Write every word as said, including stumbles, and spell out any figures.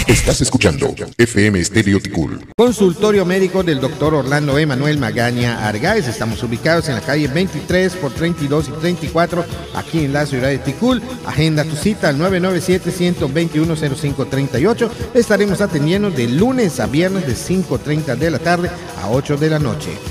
Estás escuchando F M Estéreo Ticul. Consultorio médico del doctor Orlando Emanuel Magaña Argáez. Estamos ubicados en la calle veintitrés por treinta y dos y treinta y cuatro, aquí en la ciudad de Ticul. Agenda tu cita al nueve nueve siete, uno dos uno, cero cinco tres ocho. Estaremos atendiendo de lunes a viernes de cinco y media de la tarde a ocho de la noche.